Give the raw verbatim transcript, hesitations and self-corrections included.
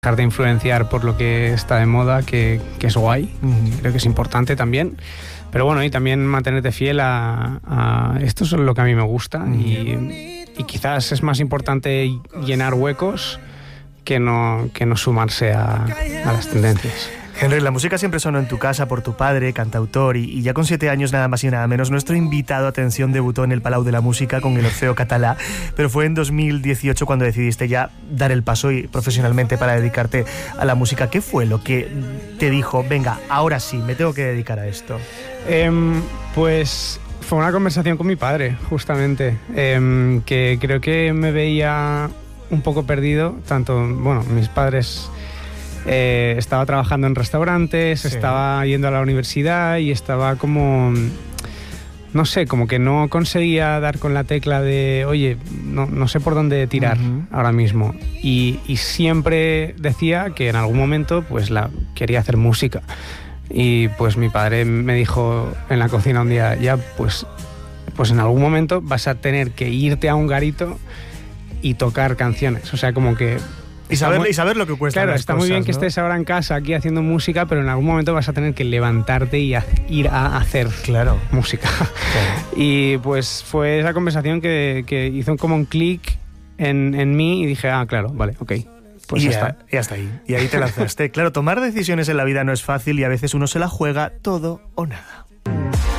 dejarte influenciar por lo que está de moda, que, que es guay, uh-huh. Creo que es importante también. Pero bueno, y también mantenerte fiel a, a esto es lo que a mí me gusta, uh-huh. y, y quizás es más importante llenar huecos que no, que no sumarse a, a las tendencias. Henry, la música siempre sonó en tu casa por tu padre, cantautor, y, y ya con siete años nada más y nada menos, nuestro invitado, atención, debutó en el Palau de la Música con el Orfeo Catalá, pero fue en dos mil dieciocho cuando decidiste ya dar el paso y profesionalmente para dedicarte a la música. ¿Qué fue lo que te dijo, venga, ahora sí, me tengo que dedicar a esto? Eh, pues fue una conversación con mi padre, justamente, eh, que creo que me veía un poco perdido, tanto, bueno, mis padres... Eh, estaba trabajando en restaurantes, sí. Estaba yendo a la universidad y estaba como, no sé, como que no conseguía dar con la tecla de, oye, no, no sé por dónde tirar uh-huh. ahora mismo. Y, y siempre decía que en algún momento pues la quería hacer música. Y pues mi padre me dijo en la cocina un día, ya pues, pues en algún momento vas a tener que irte a un garito y tocar canciones. O sea, como que... Y saber, muy, y saber lo que cuesta. Claro, está cosas, muy bien que ¿no? estés ahora en casa aquí haciendo música, pero en algún momento vas a tener que levantarte y a, ir a hacer claro. música. Claro. Y pues fue esa conversación que, que hizo como un clic en, en mí y dije, ah, claro, vale, ok. Pues y ya, ya está. Y hasta ahí. Y ahí te lanzaste. Claro, tomar decisiones en la vida no es fácil y a veces uno se la juega todo o nada.